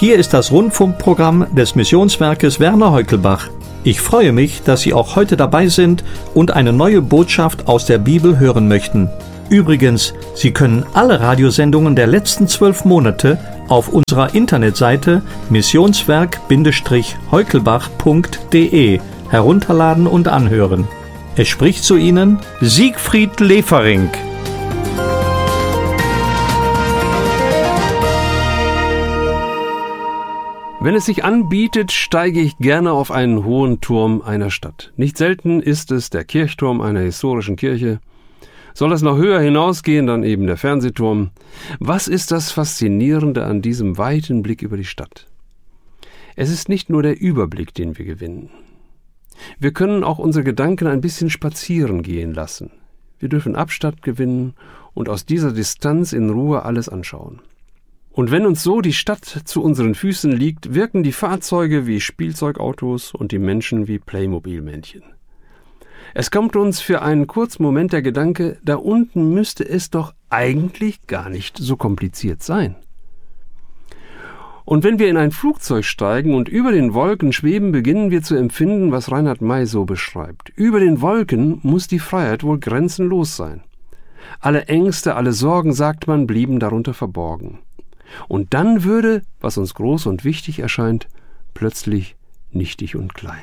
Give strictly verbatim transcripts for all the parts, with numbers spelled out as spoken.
Hier ist das Rundfunkprogramm des Missionswerkes Werner Heukelbach. Ich freue mich, dass Sie auch heute dabei sind und eine neue Botschaft aus der Bibel hören möchten. Übrigens, Sie können alle Radiosendungen der letzten zwölf Monate auf unserer Internetseite missionswerk Heukelbach punkt de herunterladen und anhören. Es spricht zu Ihnen Siegfried Lefering. Wenn es sich anbietet, steige ich gerne auf einen hohen Turm einer Stadt. Nicht selten ist es der Kirchturm einer historischen Kirche. Soll es noch höher hinausgehen, dann eben der Fernsehturm. Was ist das Faszinierende an diesem weiten Blick über die Stadt? Es ist nicht nur der Überblick, den wir gewinnen. Wir können auch unsere Gedanken ein bisschen spazieren gehen lassen. Wir dürfen Abstand gewinnen und aus dieser Distanz in Ruhe alles anschauen. Und wenn uns so die Stadt zu unseren Füßen liegt, wirken die Fahrzeuge wie Spielzeugautos und die Menschen wie Playmobil-Männchen. Es kommt uns für einen kurzen Moment der Gedanke, da unten müsste es doch eigentlich gar nicht so kompliziert sein. Und wenn wir in ein Flugzeug steigen und über den Wolken schweben, beginnen wir zu empfinden, was Reinhard May so beschreibt. Über den Wolken muss die Freiheit wohl grenzenlos sein. Alle Ängste, alle Sorgen, sagt man, blieben darunter verborgen. Und dann würde, was uns groß und wichtig erscheint, plötzlich nichtig und klein.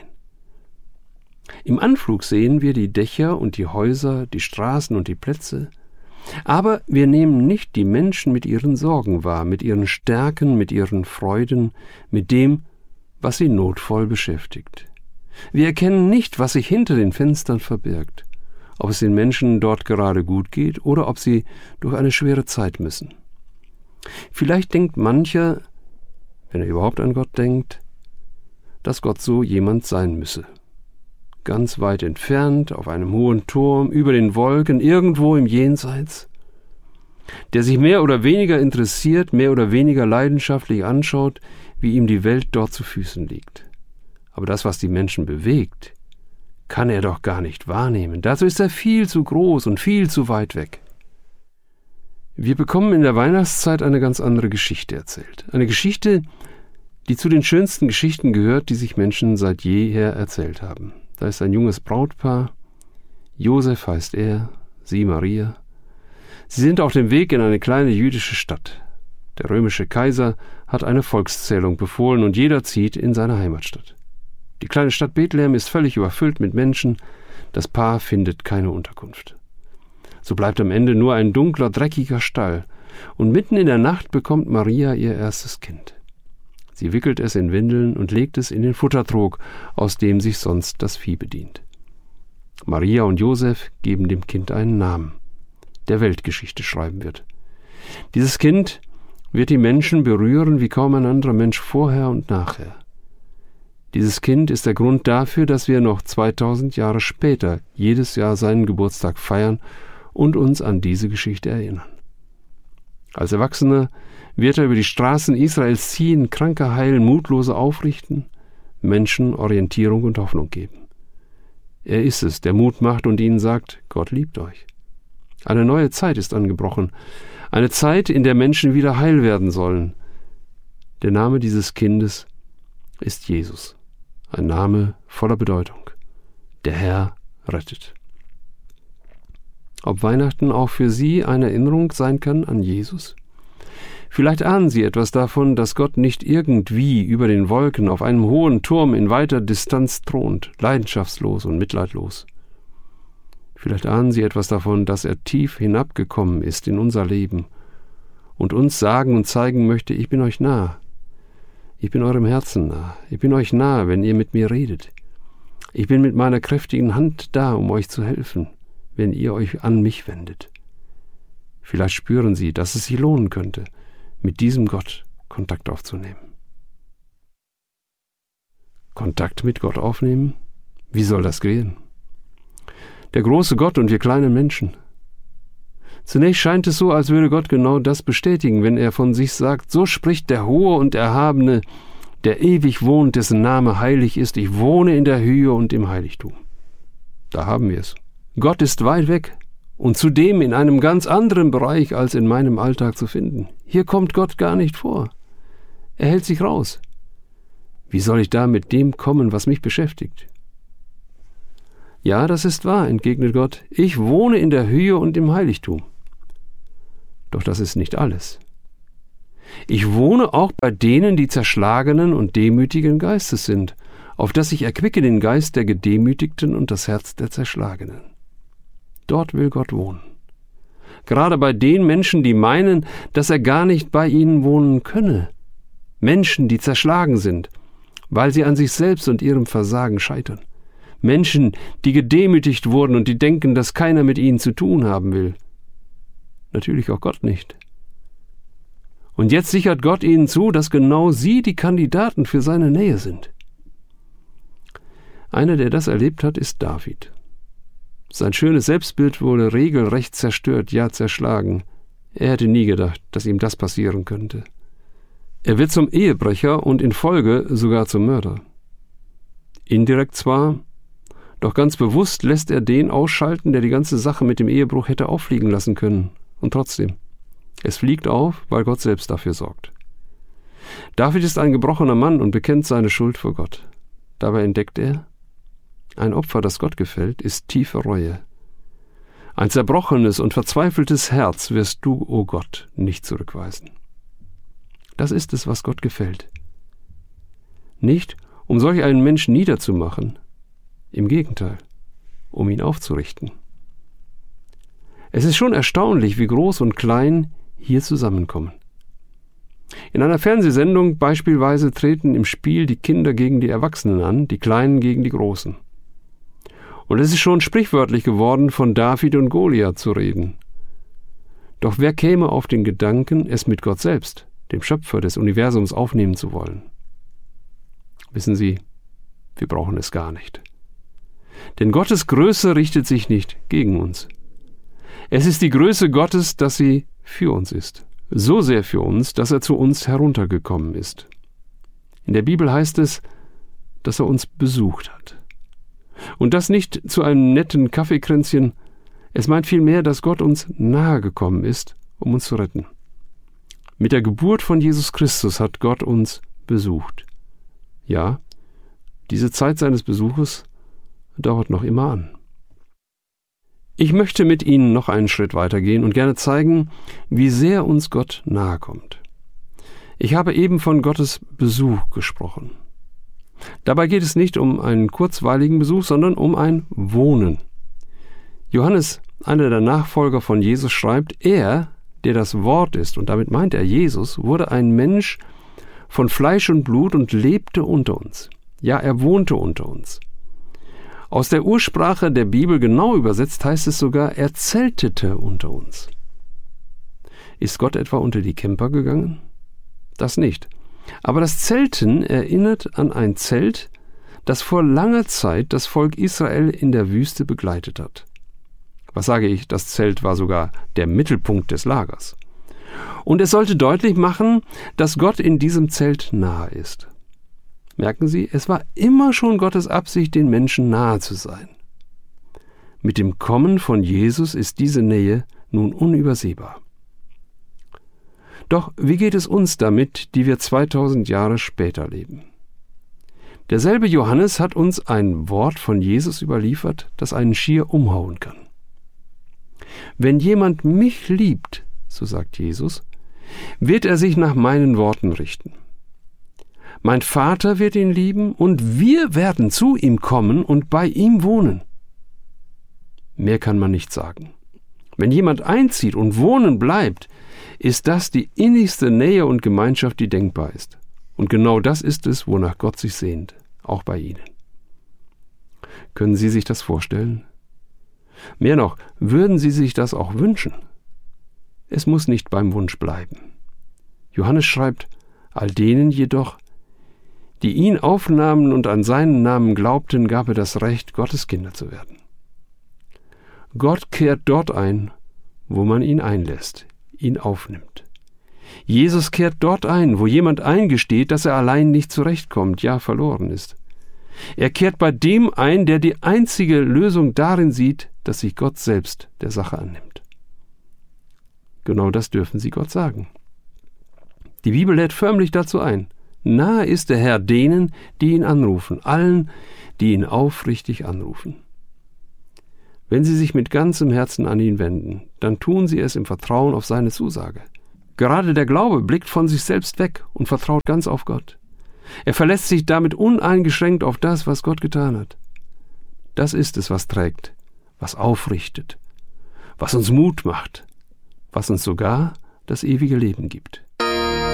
Im Anflug sehen wir die Dächer und die Häuser, die Straßen und die Plätze, aber wir nehmen nicht die Menschen mit ihren Sorgen wahr, mit ihren Stärken, mit ihren Freuden, mit dem, was sie notvoll beschäftigt. Wir erkennen nicht, was sich hinter den Fenstern verbirgt, ob es den Menschen dort gerade gut geht oder ob sie durch eine schwere Zeit müssen. Vielleicht denkt mancher, wenn er überhaupt an Gott denkt, dass Gott so jemand sein müsse. Ganz weit entfernt, auf einem hohen Turm, über den Wolken, irgendwo im Jenseits, der sich mehr oder weniger interessiert, mehr oder weniger leidenschaftlich anschaut, wie ihm die Welt dort zu Füßen liegt. Aber das, was die Menschen bewegt, kann er doch gar nicht wahrnehmen. Dazu ist er viel zu groß und viel zu weit weg. Wir bekommen in der Weihnachtszeit eine ganz andere Geschichte erzählt. Eine Geschichte, die zu den schönsten Geschichten gehört, die sich Menschen seit jeher erzählt haben. Da ist ein junges Brautpaar, Josef heißt er, sie Maria. Sie sind auf dem Weg in eine kleine jüdische Stadt. Der römische Kaiser hat eine Volkszählung befohlen und jeder zieht in seine Heimatstadt. Die kleine Stadt Bethlehem ist völlig überfüllt mit Menschen, das Paar findet keine Unterkunft. So bleibt am Ende nur ein dunkler, dreckiger Stall, und mitten in der Nacht bekommt Maria ihr erstes Kind. Sie wickelt es in Windeln und legt es in den Futtertrog, aus dem sich sonst das Vieh bedient. Maria und Josef geben dem Kind einen Namen, der Weltgeschichte schreiben wird. Dieses Kind wird die Menschen berühren wie kaum ein anderer Mensch vorher und nachher. Dieses Kind ist der Grund dafür, dass wir noch zweitausend Jahre später jedes Jahr seinen Geburtstag feiern und uns an diese Geschichte erinnern. Als Erwachsener wird er über die Straßen Israels ziehen, Kranke heilen, Mutlose aufrichten, Menschen Orientierung und Hoffnung geben. Er ist es, der Mut macht und ihnen sagt, Gott liebt euch. Eine neue Zeit ist angebrochen, eine Zeit, in der Menschen wieder heil werden sollen. Der Name dieses Kindes ist Jesus, ein Name voller Bedeutung. Der Herr rettet. Ob Weihnachten auch für Sie eine Erinnerung sein kann an Jesus? Vielleicht ahnen Sie etwas davon, dass Gott nicht irgendwie über den Wolken auf einem hohen Turm in weiter Distanz thront, leidenschaftslos und mitleidlos. Vielleicht ahnen Sie etwas davon, dass er tief hinabgekommen ist in unser Leben und uns sagen und zeigen möchte, ich bin euch nah. Ich bin eurem Herzen nah. Ich bin euch nah, wenn ihr mit mir redet. Ich bin mit meiner kräftigen Hand da, um euch zu helfen, wenn ihr euch an mich wendet. Vielleicht spüren Sie, dass es sich lohnen könnte, mit diesem Gott Kontakt aufzunehmen. Kontakt mit Gott aufnehmen? Wie soll das gehen? Der große Gott und wir kleinen Menschen. Zunächst scheint es so, als würde Gott genau das bestätigen, wenn er von sich sagt, so spricht der Hohe und Erhabene, der ewig wohnt, dessen Name heilig ist, ich wohne in der Höhe und im Heiligtum. Da haben wir es. Gott ist weit weg und zudem in einem ganz anderen Bereich als in meinem Alltag zu finden. Hier kommt Gott gar nicht vor. Er hält sich raus. Wie soll ich da mit dem kommen, was mich beschäftigt? Ja, das ist wahr, entgegnet Gott. Ich wohne in der Höhe und im Heiligtum. Doch das ist nicht alles. Ich wohne auch bei denen, die zerschlagenen und demütigen Geistes sind, auf dass ich erquicke den Geist der Gedemütigten und das Herz der Zerschlagenen. Dort will Gott wohnen. Gerade bei den Menschen, die meinen, dass er gar nicht bei ihnen wohnen könne. Menschen, die zerschlagen sind, weil sie an sich selbst und ihrem Versagen scheitern. Menschen, die gedemütigt wurden und die denken, dass keiner mit ihnen zu tun haben will. Natürlich auch Gott nicht. Und jetzt sichert Gott ihnen zu, dass genau sie die Kandidaten für seine Nähe sind. Einer, der das erlebt hat, ist David. Sein schönes Selbstbild wurde regelrecht zerstört, ja zerschlagen. Er hätte nie gedacht, dass ihm das passieren könnte. Er wird zum Ehebrecher und in Folge sogar zum Mörder. Indirekt zwar, doch ganz bewusst lässt er den ausschalten, der die ganze Sache mit dem Ehebruch hätte auffliegen lassen können. Und trotzdem, es fliegt auf, weil Gott selbst dafür sorgt. David ist ein gebrochener Mann und bekennt seine Schuld vor Gott. Dabei entdeckt er, ein Opfer, das Gott gefällt, ist tiefe Reue. Ein zerbrochenes und verzweifeltes Herz wirst du, o Gott, nicht zurückweisen. Das ist es, was Gott gefällt. Nicht, um solch einen Menschen niederzumachen, im Gegenteil, um ihn aufzurichten. Es ist schon erstaunlich, wie groß und klein hier zusammenkommen. In einer Fernsehsendung beispielsweise treten im Spiel die Kinder gegen die Erwachsenen an, die Kleinen gegen die Großen. Und es ist schon sprichwörtlich geworden, von David und Goliath zu reden. Doch wer käme auf den Gedanken, es mit Gott selbst, dem Schöpfer des Universums, aufnehmen zu wollen? Wissen Sie, wir brauchen es gar nicht. Denn Gottes Größe richtet sich nicht gegen uns. Es ist die Größe Gottes, dass sie für uns ist. So sehr für uns, dass er zu uns heruntergekommen ist. In der Bibel heißt es, dass er uns besucht hat. Und das nicht zu einem netten Kaffeekränzchen, es meint vielmehr, dass Gott uns nahe gekommen ist, um uns zu retten. Mit der Geburt von Jesus Christus hat Gott uns besucht. Ja, diese Zeit seines Besuches dauert noch immer an. Ich möchte mit Ihnen noch einen Schritt weitergehen und gerne zeigen, wie sehr uns Gott nahe kommt. Ich habe eben von Gottes Besuch gesprochen. Dabei geht es nicht um einen kurzweiligen Besuch, sondern um ein Wohnen. Johannes, einer der Nachfolger von Jesus, schreibt, er, der das Wort ist, und damit meint er Jesus, wurde ein Mensch von Fleisch und Blut und lebte unter uns. Ja, er wohnte unter uns. Aus der Ursprache der Bibel genau übersetzt heißt es sogar, er zeltete unter uns. Ist Gott etwa unter die Camper gegangen? Das nicht. Aber das Zelten erinnert an ein Zelt, das vor langer Zeit das Volk Israel in der Wüste begleitet hat. Was sage ich, das Zelt war sogar der Mittelpunkt des Lagers. Und es sollte deutlich machen, dass Gott in diesem Zelt nahe ist. Merken Sie, es war immer schon Gottes Absicht, den Menschen nahe zu sein. Mit dem Kommen von Jesus ist diese Nähe nun unübersehbar. Doch wie geht es uns damit, die wir zweitausend Jahre später leben? Derselbe Johannes hat uns ein Wort von Jesus überliefert, das einen schier umhauen kann. Wenn jemand mich liebt, so sagt Jesus, wird er sich nach meinen Worten richten. Mein Vater wird ihn lieben und wir werden zu ihm kommen und bei ihm wohnen. Mehr kann man nicht sagen. Wenn jemand einzieht und wohnen bleibt, ist das die innigste Nähe und Gemeinschaft, die denkbar ist. Und genau das ist es, wonach Gott sich sehnt, auch bei Ihnen. Können Sie sich das vorstellen? Mehr noch, würden Sie sich das auch wünschen? Es muss nicht beim Wunsch bleiben. Johannes schreibt, all denen jedoch, die ihn aufnahmen und an seinen Namen glaubten, gab er das Recht, Gottes Kinder zu werden. Gott kehrt dort ein, wo man ihn einlässt, ihn aufnimmt. Jesus kehrt dort ein, wo jemand eingesteht, dass er allein nicht zurechtkommt, ja verloren ist. Er kehrt bei dem ein, der die einzige Lösung darin sieht, dass sich Gott selbst der Sache annimmt. Genau das dürfen Sie Gott sagen. Die Bibel lädt förmlich dazu ein. Nahe ist der Herr denen, die ihn anrufen, allen, die ihn aufrichtig anrufen. Wenn sie sich mit ganzem Herzen an ihn wenden, dann tun sie es im Vertrauen auf seine Zusage. Gerade der Glaube blickt von sich selbst weg und vertraut ganz auf Gott. Er verlässt sich damit uneingeschränkt auf das, was Gott getan hat. Das ist es, was trägt, was aufrichtet, was uns Mut macht, was uns sogar das ewige Leben gibt.